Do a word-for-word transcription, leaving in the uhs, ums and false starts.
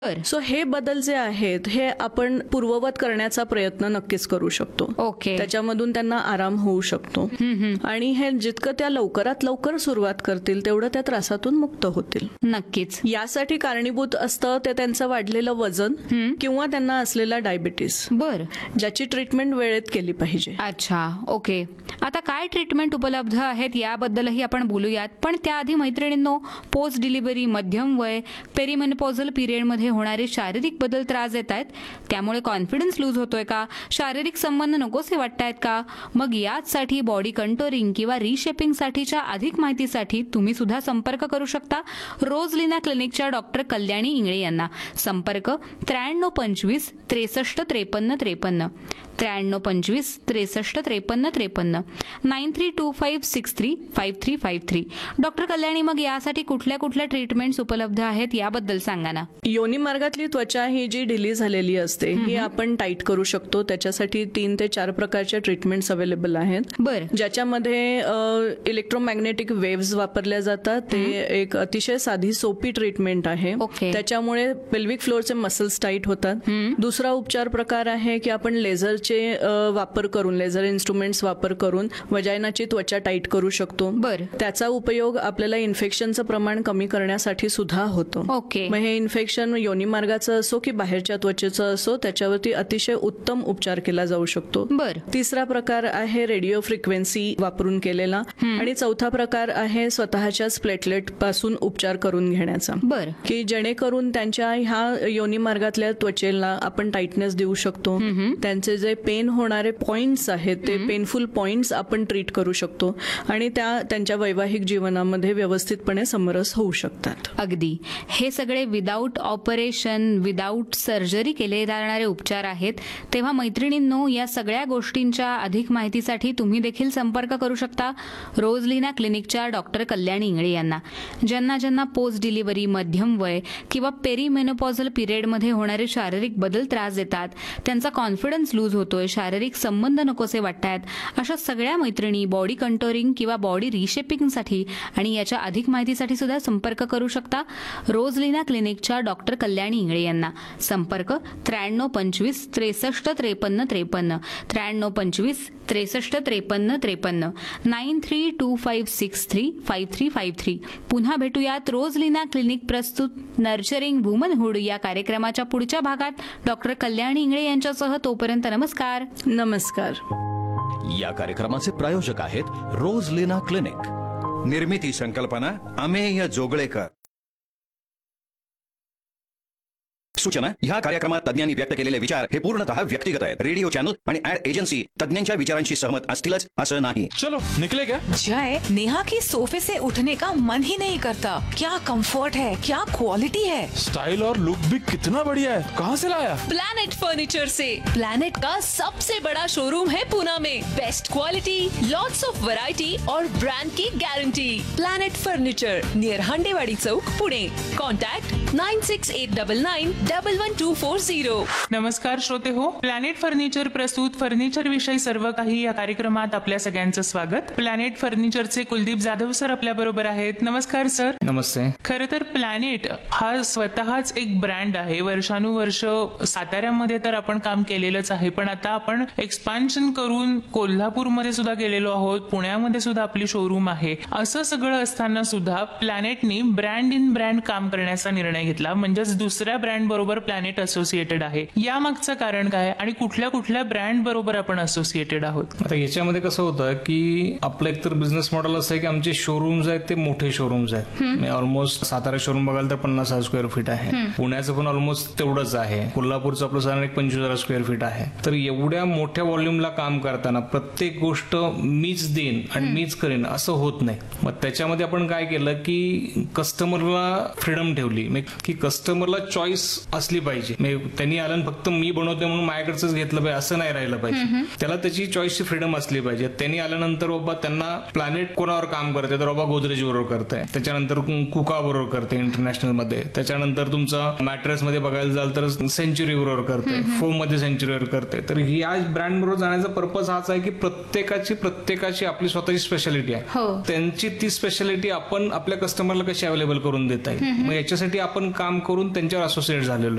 So हे बदल जे आहेत हे आपण पूर्ववत करण्याचा प्रयत्न नक्कीच करू शकतो. ओके. त्याच्यामधून त्यांना आराम होऊ शकतो आणि हे जितकं त्या लवकरात लवकर सुरुवात करतील तेवढं त्या त्रासातून मुक्त होतील. नक्कीच. यासाठी कारणीभूत असतं ते त्यांचं वाढलेलं वजन किंवा त्यांना असलेला डायबिटीस, बर, ज्याची ट्रीटमेंट वेळेत केली पाहिजे. अच्छा, ओके. आता काय ट्रीटमेंट उपलब्ध आहेत याबद्दलही आपण बोलूयात, पण त्याआधी मैत्रिणींनो, पोस्ट डिलिव्हरी, मध्यम वय, पेरिमेनोपॉझल पिरियडमध्ये होणारे शारीरिक बदल त्रास देत आहेत, त्यामुळे कॉन्फिडन्स लूज होतोय का, शारीरिक संबंध नकोसे वाटतायत का, मग याचसाठी बॉडी कंटोरिंग किंवा रिशेपिंग साठीच्या अधिक माहितीसाठी तुम्ही सुद्धा संपर्क करू शकता रोजलिना क्लिनिकच्या डॉक्टर कल्याणी इंगळे यांना. संपर्क त्र्याण्णव पंचवीस त्रेसष्ट त्रेपन्न त्रेपन्न त्र्याण्णव पंचवीस त्रेसष्ट त्रेपन्न त्रेपन्न nine three to five six three five three five three. Doctor Kalyani, मग यासाठी कुठल्या कुठल्या ट्रीटमेंट्स उपलब्ध आहेत याबद्दल सांगा ना. योनी मार्गातली त्वचा ही जी ढिली झालेली असते ही आपण टाईट करू शकतो. त्याच्यासाठी तीन ते चार प्रकारच्या ट्रीटमेंट्स अवेलेबल आहेत. बर. ज्याच्यामध्ये इलेक्ट्रोमॅग्नेटिक वेव्स वापरल्या जातात. ते एक अतिशय साधी सोपी ट्रीटमेंट आहे. ओके. त्याच्यामुळे पेल्विक फ्लोअरचे मसल्स टाईट होतात. दुसरा उपचार प्रकार आहे की आपण लेझरचे वापर करून, लेझर इन्स्ट्रुमेंट्स वापर करून वजायनाची त्वचा टाईट करू शकतो. बर. त्याचा उपयोग आपल्याला इन्फेक्शनचं प्रमाण कमी करण्यासाठी सुद्धा होतो. ओके. मग हे इन्फेक्शन योनी मार्गाचं असो की बाहेरच्या त्वचेचं असो, त्याच्यावरती अतिशय उत्तम उपचार केला जाऊ शकतो. बर. तिसरा प्रकार आहे रेडिओ फ्रिक्वेन्सी वापरून केलेला आणि चौथा प्रकार आहे स्वतःच्याच प्लेटलेट पासून उपचार करून घेण्याचा. बर. की जेणेकरून त्यांच्या ह्या योनी मार्गातल्या त्वचेला आपण टाईटनेस देऊ शकतो. त्यांचे जे पेन होणारे पॉइंट्स आहेत ते पेनफुल पॉइंट्स आपण ट्रीट करू शकतो आणि त्या त्यांच्या वैवाहिक जीवनामध्ये व्यवस्थितपणे समरस होऊ शकतात. अगदी. हे सगळे विदाऊट ऑपरेशन, विदाऊट सर्जरी केले जाणारे उपचार आहेत. तेव्हा मैत्रिणींनो, या सगळ्या गोष्टींच्या अधिक माहितीसाठी तुम्ही देखील संपर्क करू शकता रोजलिना क्लिनिकच्या डॉक्टर कल्याणी इंगळे यांना. ज्यांना ज्यांना पोस्ट डिलिव्हरी, मध्यम वय किंवा पेरिमेनोपॉझल पिरियडमध्ये होणारे शारीरिक बदल त्रास देतात, त्यांचा कॉन्फिडन्स लूज होतोय, शारीरिक संबंध नकोसे वाटतायत, अशा सगळ्या मैत्रिणी बॉडी कंटोरिंग किंवा बॉडी रिशेपिंगसाठी आणि याच्या अधिक माहितीसाठी सुद्धा संपर्क करू शकता रोजलिना क्लिनिकच्या डॉक्टर कल्याणी इंगळे यांना. संपर्क त्र्याण्णव पंचवीस त्रेसष्ट त्रेपन्न त्रेपन्न त्र्याण्णव पंचवीस त्रेसष्ट त्रेपन्न त्रेपन्न nine three to five six three five three five three. पुन्हा भेटूयात रोजलिना क्लिनिक प्रस्तुत नर्चरिंग वुमनहुड या कार्यक्रमाच्या पुढच्या भागात डॉक्टर कल्याणी इंगळे यांच्यासह. तोपर्यंत नमस्कार. नमस्कार. या कार्यक्रमाचे प्रायोजक आहेत रोजलिना क्लिनिक. निर्मिती संकल्पना अमेय जोगळेकर. सूचना: ह्या कार्यक्रमात तज्ञांनी व्यक्त केलेले विचार हे पूर्णतः व्यक्तिगत आहेत. रेडिओ चॅनल आणि ऍड एजन्सी तज्ञांच्या विचारांशी सहमत असतीलच असं नाही. चलो निकले क्या? जय, नेहा की सोफे से उठने का मन ही नहीं करता. क्या कंफर्ट है, क्या क्वालिटी है. स्टाइल और लुक भी कितना बढ़िया है. कहाँ से लाया? प्लैनेट फर्नीचर से. प्लैनेट का सबसे बड़ा शोरूम है पुणे में. Best quality, lots of variety और ब्रांड की गारंटी. प्लैनेट फर्नीचर, नियर हंडेवाड़ी चौक, Pune. Contact nine six eight double nine double one two four zero. नमस्कार श्रोते हो, प्लॅनेट फर्निचर प्रस्तुत फर्निचर विषयी सर्व काही या कार्यक्रमात आपल्या सगळ्यांचं स्वागत. प्लॅनेट फर्निचरचे कुलदीप जाधव सर आपल्या बरोबर आहेत. नमस्कार सर. नमस्ते. खरं तर प्लॅनेट हा स्वतःच एक ब्रँड आहे. वर्षानुवर्ष साताऱ्यामध्ये तर आपण काम केलेलंच आहे, पण आता आपण एक्सपान्शन करून कोल्हापूरमध्ये सुद्धा गेलेलो आहोत, पुण्यामध्ये सुद्धा आपली शोरूम आहे. असं सगळं असताना सुद्धा प्लॅनेटनी ब्रँड इन ब्रँड काम करण्याचा निर्णय घेतला, म्हणजेच दुसऱ्या ब्रँड बरोबर प्लॅनेट असोसिएटेड आहे. या मागचं कारण काय आणि कुठल्या कुठल्या ब्रँड बरोबर आपण असोसिएटेड आहोत? आता याच्यामध्ये कसं होतं की आपलं एकतर बिझनेस मॉडेल असं आहे की आमचे शोरूम्स आहेत ते मोठे शोरूम्स आहेत. ऑलमोस्ट सातारा शोरूम बघाल तर पन्नास हजार स्क्वेअर फीट आहे. पुण्याचं पण ऑलमोस्ट तेवढंच आहे. कोल्हापूरचं आपलं साधारण एक पंचवीस हजार स्क्वेअर फीट आहे. तर एवढ्या मोठ्या व्हॉल्यूमला काम करताना प्रत्येक गोष्ट मीच देईन आणि मीच करेन असं होत नाही. मग त्याच्यामध्ये आपण काय केलं की कस्टमरला फ्रीडम ठेवली, की कस्टमरला चॉईस असली पाहिजे. त्यांनी आलं फक्त मी बनवते म्हणून माझ्याकडच घेतलं पाहिजे असं नाही राहिलं पाहिजे. त्याला त्याची चॉईसची फ्रीडम असली पाहिजे. त्यांनी आल्यानंतर बाबा त्यांना प्लॅनेट कोणावर काम करते तर बाबा गोदरेज बरोबर करते, त्याच्यानंतर कुका बरोबर करते इंटरनॅशनल मध्ये, त्याच्यानंतर तुमचं मॅट्रेस मध्ये बघायला जाल तर सेंचुरी बरोबर करते, फोम मध्ये सेंचुरी बरोबर करते. तर या ब्रँड बरोबर जाण्याचा पर्पज हाच आहे की प्रत्येकाची प्रत्येकाची आपली स्वतःची स्पेशालिटी आहे. त्यांची ती स्पेशालिटी आपण आपल्या कस्टमरला कशी अवेलेबल करून देता येईल. मग याच्यासाठी आपण काम करून त्यांच्यावर असोसिएट झाले.